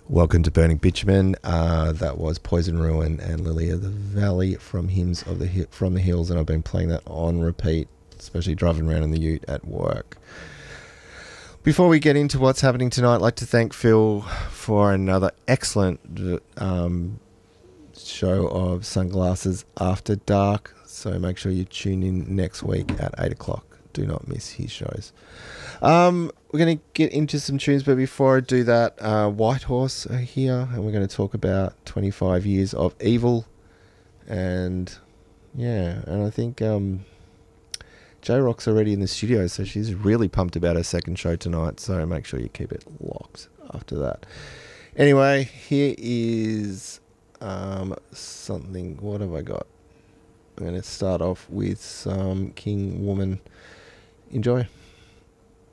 Welcome to Burning Bitumen. That was Poison Ruin and Lily of the Valley from Hymns of the from the Hills, and I've been playing that on repeat, especially driving around in the ute at work. Before we get into what's happening tonight, I'd like to thank Phil for another excellent show of Sunglasses After Dark. So make sure you tune in next week at 8 o'clock. Do not miss his shows. We're going to get into some tunes, but before I do that, Whitehorse are here, and we're going to talk about 25 years of evil. And yeah, and I think J-Rock's already in the studio, so she's really pumped about her second show tonight, so make sure you keep it locked after that. Anyway, here is something. What have I got? I'm going to start off with some King Woman. Enjoy.